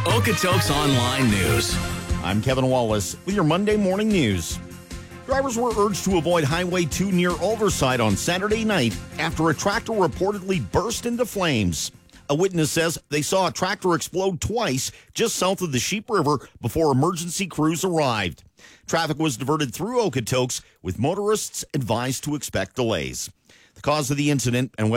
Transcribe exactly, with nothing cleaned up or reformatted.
Okotoks Online News. I'm Kevin Wallace with your Monday morning news. Drivers were urged to avoid Highway two near Alderside on Saturday night after a tractor reportedly burst into flames. A witness says they saw a tractor explode twice just south of the Sheep River before emergency crews arrived. Traffic was diverted through Okotoks, with motorists advised to expect delays. The cause of the incident and whether